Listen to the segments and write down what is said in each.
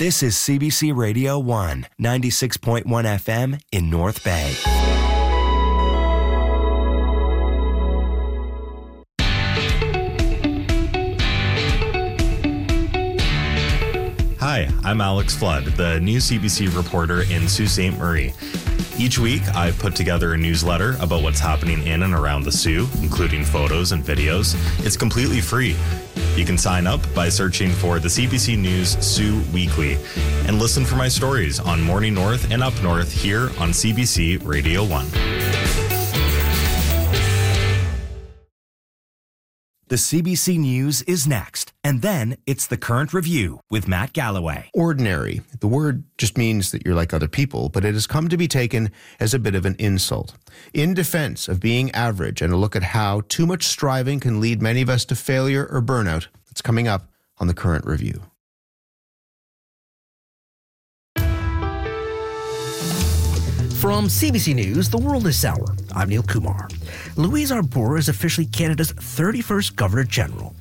This is CBC Radio 1, 96.1 FM in North Bay. Hi, I'm Alex Flood, the new CBC reporter in Sault Ste. Marie. Each week, I've put together a newsletter about what's happening in and around the Soo, including photos and videos. It's completely free. You can sign up by searching for the CBC News Soo Weekly and listen for my stories on Morning North and Up North here on CBC Radio 1. The CBC News is next, and then it's The Current Review with Matt Galloway. Ordinary. The word just means that you're like other people, but it has come to be taken as a bit of an insult. In defense of being average and a look at how too much striving can lead many of us to failure or burnout, it's coming up on The Current Review. From CBC News, The World is Sour. I'm Neil Kumar. Louise Arbour is officially Canada's 31st Governor-General.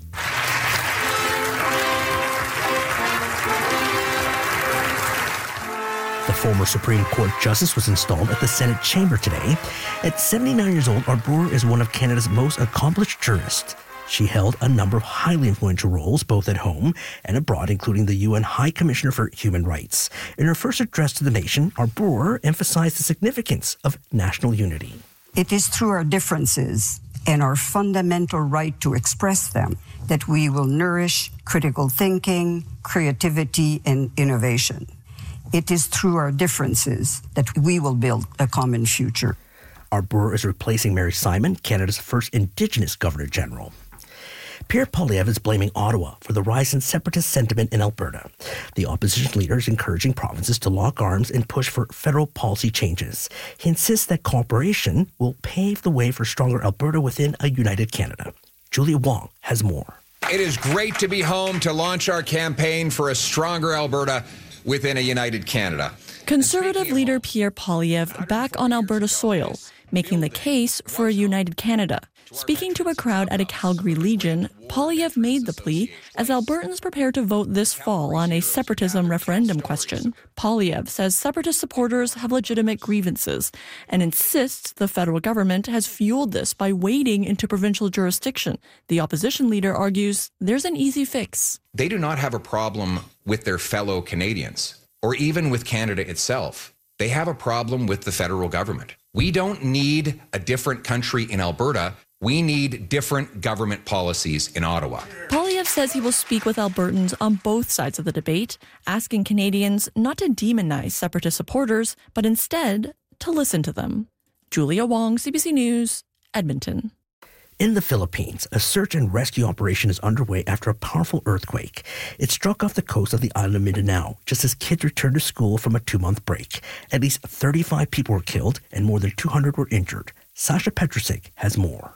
The former Supreme Court Justice was installed at the Senate chamber today. At 79 years old, Arbour is one of Canada's most accomplished jurists. She held a number of highly influential roles, both at home and abroad, including the UN High Commissioner for Human Rights. In her first address to the nation, Arbour emphasized the significance of national unity. It is through our differences and our fundamental right to express them that we will nourish critical thinking, creativity, and innovation. It is through our differences that we will build a common future. Arbour is replacing Mary Simon, Canada's first Indigenous Governor-General. Pierre Poilievre is blaming Ottawa for the rise in separatist sentiment in Alberta. The opposition leader is encouraging provinces to lock arms and push for federal policy changes. He insists that cooperation will pave the way for stronger Alberta within a united Canada. Julia Wong has more. It is great to be home to launch our campaign for a stronger Alberta within a united Canada. Conservative leader Pierre Poilievre back on Alberta soil, making the case for a united Canada. Speaking to a crowd at a Calgary Legion, Poilievre made the plea as Albertans prepare to vote this fall on a separatism referendum question. Poilievre says separatist supporters have legitimate grievances and insists the federal government has fueled this by wading into provincial jurisdiction. The opposition leader argues there's an easy fix. They do not have a problem with their fellow Canadians or even with Canada itself. They have a problem with the federal government. We don't need a different country in Alberta. We need different government policies in Ottawa. Poilievre says he will speak with Albertans on both sides of the debate, asking Canadians not to demonize separatist supporters, but instead to listen to them. Julia Wong, CBC News, Edmonton. In the Philippines, a search and rescue operation is underway after a powerful earthquake. It struck off the coast of the island of Mindanao just as kids returned to school from a 2-month break. At least 35 people were killed and more than 200 were injured. Sasha Petrusik has more.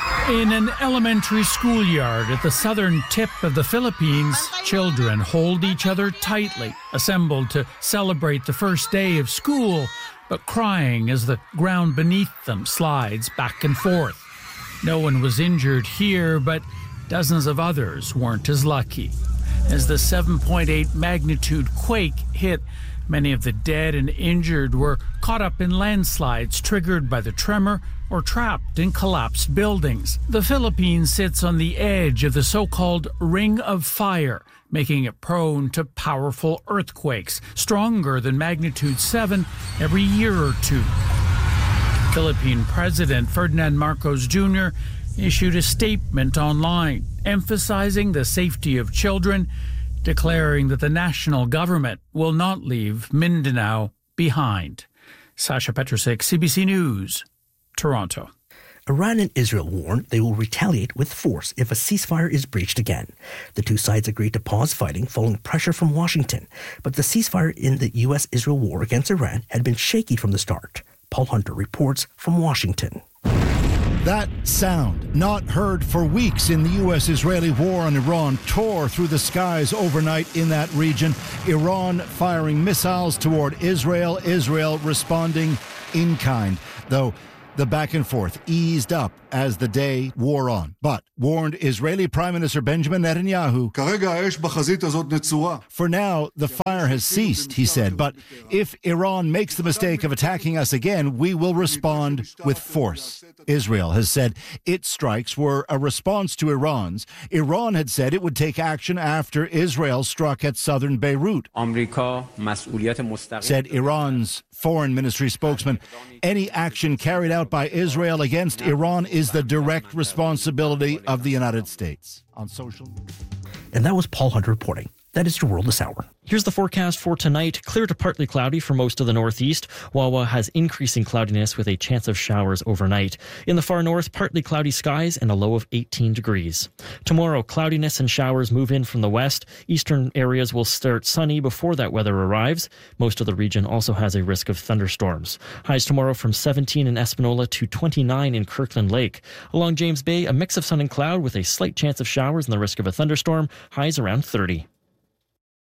In an elementary schoolyard at the southern tip of the Philippines, children hold each other tightly, assembled to celebrate the first day of school, but crying as the ground beneath them slides back and forth. No one was injured here, but dozens of others weren't as lucky. As the 7.8 magnitude quake hit, many of the dead and injured were caught up in landslides triggered by the tremor or trapped in collapsed buildings. The Philippines sits on the edge of the so-called Ring of Fire, making it prone to powerful earthquakes, stronger than magnitude 7 every year or two. Philippine President Ferdinand Marcos Jr. issued a statement online emphasizing the safety of children, declaring that the national government will not leave Mindanao behind. Sasha Petrusik, CBC News, Toronto. Iran and Israel warn they will retaliate with force if a ceasefire is breached again. The two sides agreed to pause fighting following pressure from Washington, but the ceasefire in the U.S.-Israel war against Iran had been shaky from the start. Paul Hunter reports from Washington. That sound, not heard for weeks in the U.S.-Israeli war on Iran, tore through the skies overnight in that region. Iran firing missiles toward Israel, Israel responding in kind. Though The back and forth eased up as the day wore on, but warned Israeli Prime Minister Benjamin Netanyahu, for now, the fire has ceased, he said, but if Iran makes the mistake of attacking us again, we will respond with force. Israel has said its strikes were a response to Iran's. Iran had said it would take action after Israel struck at southern Beirut. Said Iran's foreign ministry spokesman, any action carried out by Israel against Iran is the direct responsibility of the United States. On social. And that was Paul Hunter reporting. That is your world this hour. Here's the forecast for tonight. Clear to partly cloudy for most of the northeast. Wawa has increasing cloudiness with a chance of showers overnight. In the far north, partly cloudy skies and a low of 18 degrees. Tomorrow, cloudiness and showers move in from the west. Eastern areas will start sunny before that weather arrives. Most of the region also has a risk of thunderstorms. Highs tomorrow from 17 in Espanola to 29 in Kirkland Lake. Along James Bay, a mix of sun and cloud with a slight chance of showers and the risk of a thunderstorm. Highs around 30.